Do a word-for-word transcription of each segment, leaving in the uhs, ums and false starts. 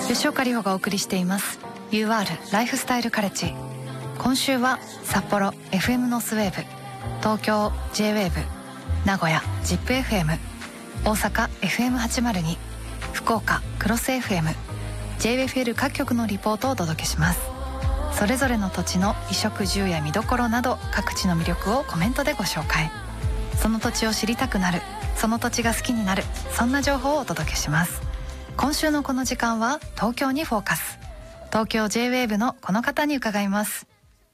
吉岡里帆がお送りしています ユーアール ライフスタイルカレッジ。今週は札幌 エフエム ノースウェーブ、東京 ジェイウェーブ、名古屋 ジップエフエム、 大阪 エフエムはちまるに、 福岡クロス エフエム、 ジェイエフエル 各局のリポートをお届けします。それぞれの土地の衣食住や見どころなど各地の魅力をコメントでご紹介。その土地を知りたくなる、その土地が好きになる、そんな情報をお届けします。今週のこの時間は東京にフォーカス。東京 ジェイウェーブ のこの方に伺います。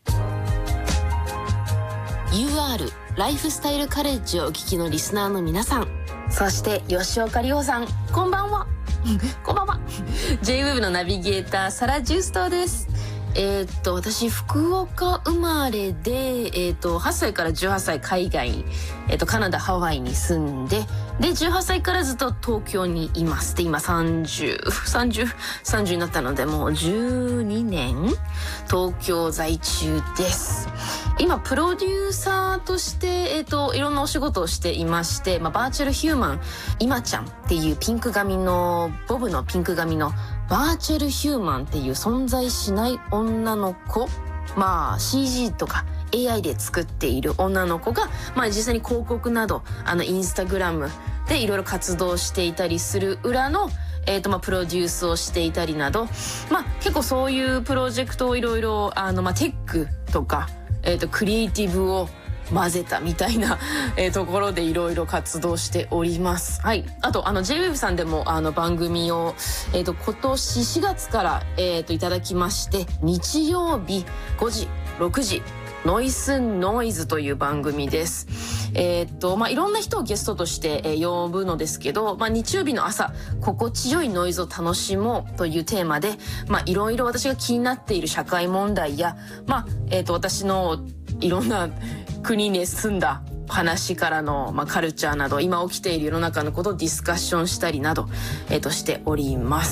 ユーアール ライフスタイルカレッジをお聞きのリスナーの皆さん、そして吉岡里帆さん、こんばんはこんばんはジェイウェーブ のナビゲーターサラ・ジューストです。えー、っと私福岡生まれで、えー、っとはっさいからじゅうはっさい海外、えー、っとカナダハワイに住んで、でじゅうはっさいからずっと東京にいます。で今さんじゅう、さんじゅう、さんじゅうになったのでもうじゅうにねん東京在中です。今プロデューサーとして、えー、といろんなお仕事をしていまして、まあ、バーチャルヒューマン今ちゃんっていうピンク髪のボブのピンク髪のバーチャルヒューマンっていう存在しない女の子、まあ シージー とか エーアイ で作っている女の子が、まあ、実際に広告などあのインスタグラムでいろいろ活動していたりする裏の、えーとまあ、プロデュースをしていたりなど、まあ、結構そういうプロジェクトをいろいろあの、まあ、テックとか、えーとクリエイティブを混ぜたみたいな、えー、ところでいろいろ活動しております。はい。あとあの ジェイウェーブ さんでもあの番組を、えー、と今年しがつから、えー、といただきまして、日曜日ごじろくじノイスノイズという番組です。えー、っとまあいろんな人をゲストとして、えー、呼ぶのですけど、まあ、日曜日の朝心地よいノイズを楽しもうというテーマで、まあいろいろ私が気になっている社会問題や、まあえー、っと私のいろんな国に住んだ話からの、まあ、カルチャーなど今起きている世の中のことをディスカッションしたりなど、えー、としております。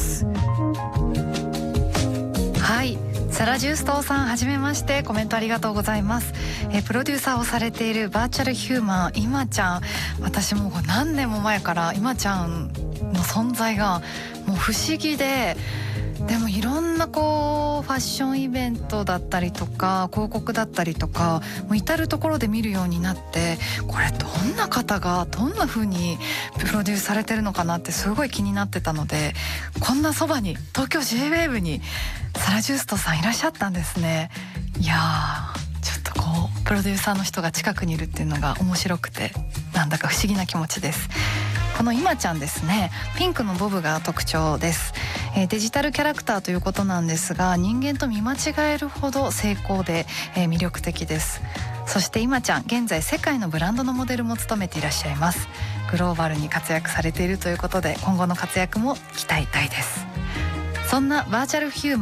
はい、サラ・ジューストさん、はじめまして。コメントありがとうございます。えプロデューサーをされているバーチャルヒューマン今ちゃん、私もう何年も前から今ちゃんの存在がもう不思議で、でもいろんなこうファッションイベントだったりとか広告だったりとかもう至る所で見るようになって、これどんな方がどんな風にプロデュースされてるのかなってすごい気になってたので、こんなそばに東京 ジェイウェーブ にサラ・ジューストさんいらっしゃったんですね。いやー、ちょっとこうプロデューサーの人が近くにいるっていうのが面白くて、なんだか不思議な気持ちです。この今ちゃんですね、ピンクのボブが特徴です。えー、デジタルキャラクターということなんですが、人間と見間違えるほど精巧で、えー、魅力的です。そして今ちゃん、現在世界のブランドのモデルも務めていらっしゃいます。グローバルに活躍されているということで、今後の活躍も期待大です。そんなバーチャルヒューマン